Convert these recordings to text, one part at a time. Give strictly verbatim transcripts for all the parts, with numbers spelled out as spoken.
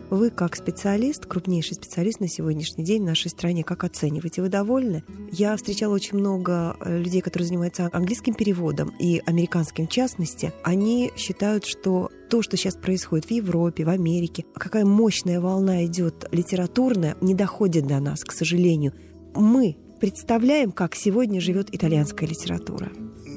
Вы, как специалист, крупнейший специалист на сегодняшний день в нашей стране, как оцениваете? Вы довольны? Я встречала очень много людей, которые занимаются английским переводом и американским в частности. Они считают, что то, что сейчас происходит в Европе, в Америке, какая мощная волна идет литературная, не доходит до нас, к сожалению. Мы представляем, как сегодня живет итальянская литература.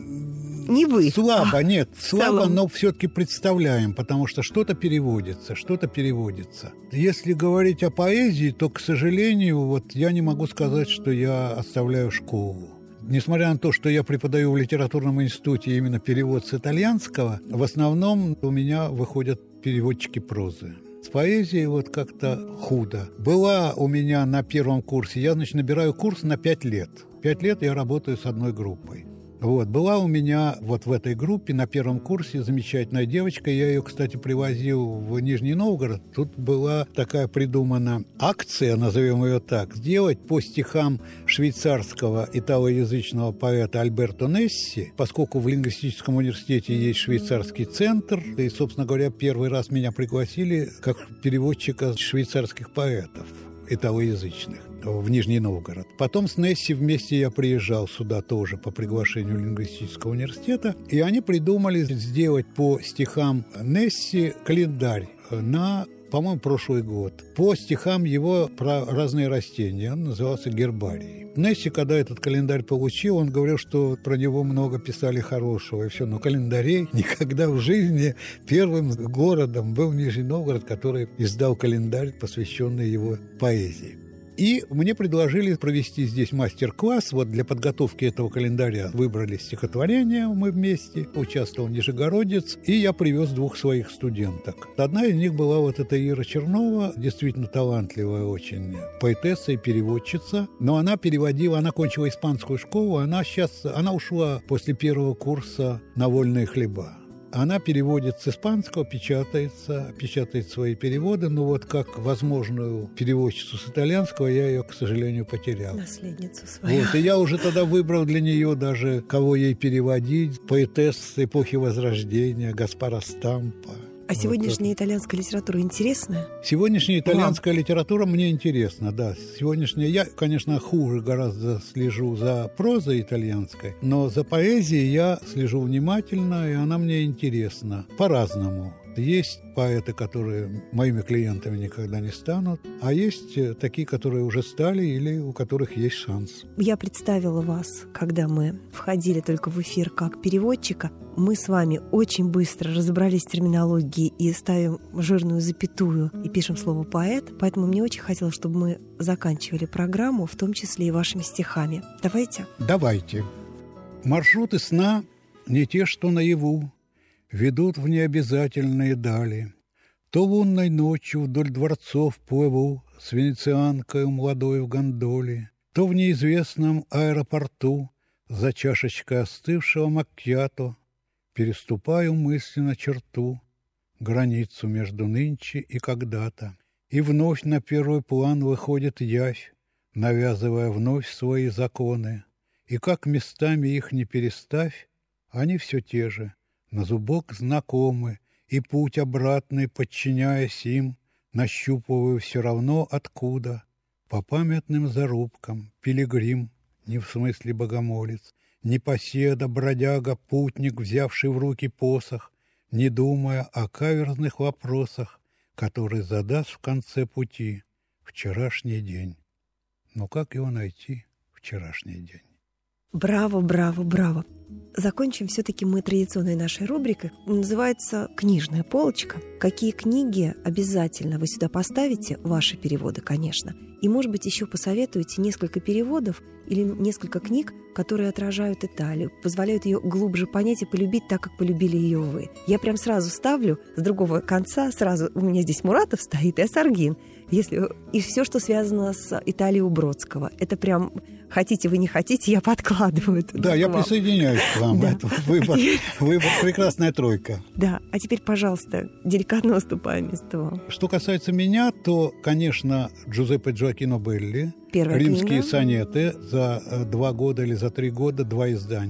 Не вы. Слабо, а, нет, слабо, целом. Но все-таки представляем, потому что что-то переводится, что-то переводится. Если говорить о поэзии, то, к сожалению, вот я не могу сказать, что я оставляю школу. Несмотря на то, что я преподаю в литературном институте именно перевод с итальянского, в основном у меня выходят переводчики прозы. С поэзией вот как-то худо. Была у меня на первом курсе, я, значит, набираю курс на пять лет. Пять лет я работаю с одной группой. Вот, была у меня вот в этой группе на первом курсе замечательная девочка. Я ее, кстати, привозил в Нижний Новгород. Тут была такая придумана акция, назовем ее так, сделать по стихам швейцарского италоязычного поэта Альберто Несси, поскольку в лингвистическом университете есть швейцарский центр, и, собственно говоря, первый раз меня пригласили как переводчика швейцарских поэтов италоязычных в Нижний Новгород. Потом с Несси вместе я приезжал сюда тоже по приглашению лингвистического университета, и они придумали сделать по стихам Несси календарь на, по-моему, прошлый год. По стихам его про разные растения. Он назывался «Гербарий». Несси, когда этот календарь получил, он говорил, что про него много писали хорошего, и все. Но календарей никогда в жизни первым городом был Нижний Новгород, который издал календарь, посвященный его поэзии. И мне предложили провести здесь мастер-класс. Вот для подготовки этого календаря выбрали стихотворение мы вместе. Участвовал нижегородец, и я привез двух своих студенток. Одна из них была вот эта Ира Чернова, действительно талантливая очень поэтесса и переводчица. Но она переводила, она кончила испанскую школу, она сейчас, она ушла после первого курса на вольные хлеба. Она переводит с испанского, печатается, печатает свои переводы, но вот как возможную переводчицу с итальянского я ее, к сожалению, потерял. Наследницу свою. Вот, и я уже тогда выбрал для нее даже, кого ей переводить, поэтесс эпохи Возрождения, Гаспара Стампа. А вот сегодняшняя это. итальянская литература интересная? Сегодняшняя итальянская Вам? литература мне интересна, да. Сегодняшняя я, конечно, хуже гораздо слежу за прозой итальянской, но за поэзией я слежу внимательно, и она мне интересна по-разному. Есть поэты, которые моими клиентами никогда не станут, а есть такие, которые уже стали или у которых есть шанс. Я представила вас, когда мы входили только в эфир как переводчика. Мы с вами очень быстро разобрались в терминологии и ставим жирную запятую и пишем слово «поэт», поэтому мне очень хотелось, чтобы мы заканчивали программу, в том числе и вашими стихами. Давайте? Давайте. Маршруты сна не те, что наяву, ведут в необязательные дали. То лунной ночью вдоль дворцов плыву с венецианкою молодой в гондоле, то в неизвестном аэропорту за чашечкой остывшего маккьято переступаю мысленно черту, границу между нынче и когда-то. И вновь на первый план выходит явь, навязывая вновь свои законы. И как местами их не переставь, они все те же, на зубок знакомы, и путь обратный, подчиняясь им, нащупываю все равно откуда. По памятным зарубкам пилигрим, не в смысле богомолец, непоседа, бродяга, путник, взявший в руки посох, не думая о каверзных вопросах, которые задаст в конце пути вчерашний день. Но как его найти, вчерашний день? Браво, браво, браво. Закончим все-таки мы традиционной нашей рубрикой. Называется «Книжная полочка». Какие книги обязательно вы сюда поставите? Ваши переводы, конечно. И, может быть, еще посоветуете несколько переводов или несколько книг, которые отражают Италию, позволяют ее глубже понять и полюбить так, как полюбили ее вы. Я прям сразу ставлю с другого конца, сразу у меня здесь Муратов стоит и Осаргин. Если... И все, что связано с Италией у Бродского. Это прям, хотите вы, не хотите, я подкладываю туда. Да, я присоединяюсь к вам. Да. Это выбор, выбор, прекрасная тройка. Да, а теперь, пожалуйста, деликатно уступаю место вам. Что касается меня, то, конечно, Джузеппе Джоаккино Белли. Первая «Римские книга. сонеты» за два года или за три года, два издания.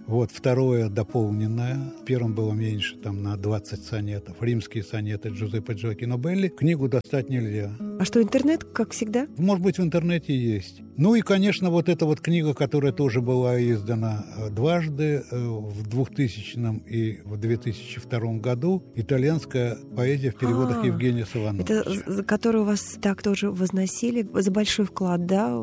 Вот, второе дополненное. В первом было меньше, там, на двадцать сонетов. Римские сонеты Джузеппе Джоаккино Белли. Книгу достать нельзя. А что, интернет, как всегда? Может быть, в интернете есть. Ну и, конечно, вот эта вот книга, которая тоже была издана дважды, в двухтысячном и в две тысячи втором году, «Итальянская поэзия в переводах а, Евгения Солоновича». Это за которую вас так тоже возносили, за большой вклад, да,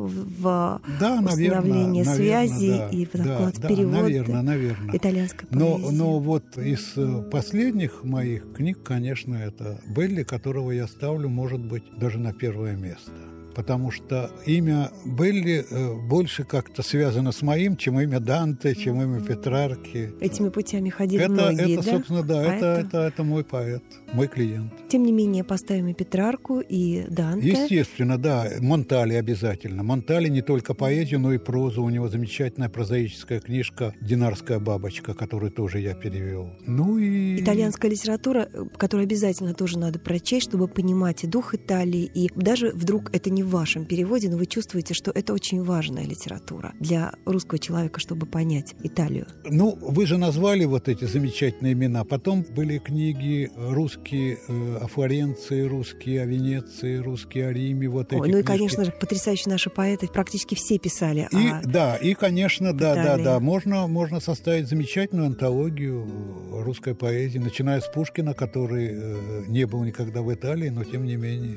в да, установление наверное, связи наверное, да, и в да, вклад да, в перевод наверное, наверное. итальянской поэзии. Но, но вот из последних моих книг, конечно, это Белли, которого я ставлю, может быть, даже на первое место. Потому что имя Белли больше как-то связано с моим, чем имя Данте, чем имя Петрарки. Этими путями ходили это, многие, это, да? собственно, да, а это, это... Это, это мой поэт, мой клиент. Тем не менее, поставим и Петрарку, и Данте. Естественно, да. Монтали обязательно. Монтали не только поэзию, но и прозу. У него замечательная прозаическая книжка «Динарская бабочка», которую тоже я перевел. Ну и... Итальянская литература, которую обязательно тоже надо прочесть, чтобы понимать и дух Италии, и даже вдруг это не в вашем переводе, но вы чувствуете, что это очень важная литература для русского человека, чтобы понять Италию. Ну, вы же назвали вот эти замечательные имена. Потом были книги русские э, о Флоренции, русские о Венеции, русские о Риме. Вот эти Ой, ну и, книжки. конечно же, потрясающие наши поэты практически все писали и, о Да, и, конечно, да, Италии. да, да. Можно, можно составить замечательную антологию русской поэзии, начиная с Пушкина, который э, не был никогда в Италии, но тем не менее.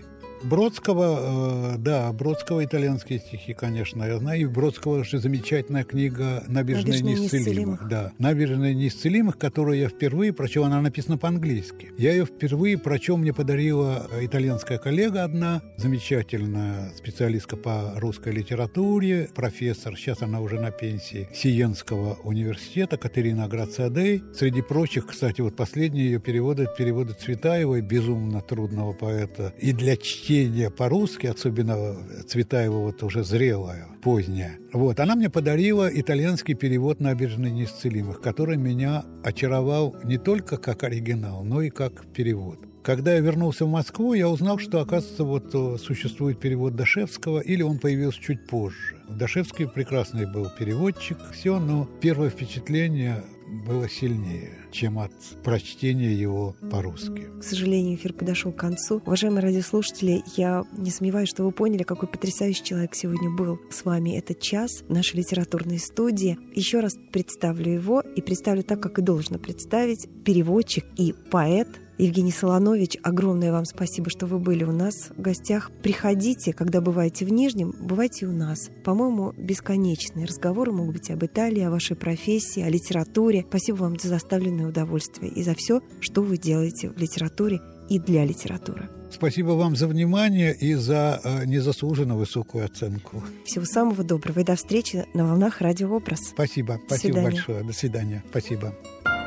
Бродского, э, да, Бродского итальянские стихи, конечно, я знаю. И Бродского же замечательная книга «Набережная неисцелимых». неисцелимых». Да, «Набережная неисцелимых», которую я впервые прочел, она написана по-английски. Я ее впервые прочел, мне подарила итальянская коллега одна, замечательная специалистка по русской литературе, профессор, сейчас она уже на пенсии, Сиенского университета, Катерина Грациадей. Среди прочих, кстати, вот последние ее переводы, переводы Цветаевой, безумно трудного поэта, и для чтения по-русски, особенно Цветаева вот уже зрелая, поздняя. Вот, она мне подарила итальянский перевод «Набережной неисцелимых», который меня очаровал не только как оригинал, но и как перевод. Когда я вернулся в Москву, я узнал, что, оказывается, вот существует перевод Дашевского, или он появился чуть позже. Дашевский прекрасный был переводчик, все, но первое впечатление было сильнее, чем от прочтения его по-русски. К сожалению, эфир подошел к концу. Уважаемые радиослушатели, я не сомневаюсь, что вы поняли, какой потрясающий человек сегодня был с вами этот час в нашей литературной студии. Еще раз представлю его и представлю так, как и должно представить. Переводчик и поэт Евгений Солонович, огромное вам спасибо, что вы были у нас в гостях. Приходите, когда бываете в Нижнем, бывайте у нас. По-моему, бесконечные разговоры могут быть об Италии, о вашей профессии, о литературе. Спасибо вам за заставленное удовольствие и за все, что вы делаете в литературе и для литературы. Спасибо вам за внимание и за э, незаслуженно высокую оценку. Всего самого доброго и до встречи на волнах Радио Образ. Спасибо, спасибо большое. До свидания. Спасибо.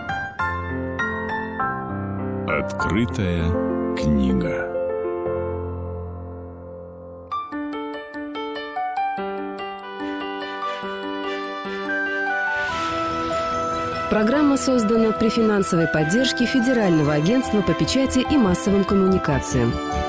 Открытая книга. Программа создана при финансовой поддержке Федерального агентства по печати и массовым коммуникациям.